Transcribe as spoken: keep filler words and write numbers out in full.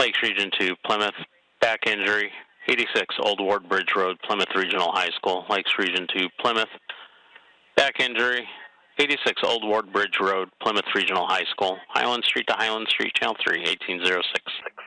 Lakes Region two, Plymouth, back injury, eighty-six Old Ward Bridge Road, Plymouth Regional High School, Lakes Region two, Plymouth, back injury, eighty-six Old Ward Bridge Road, Plymouth Regional High School, Highland Street to Highland Street, Channel three, eighteen oh six.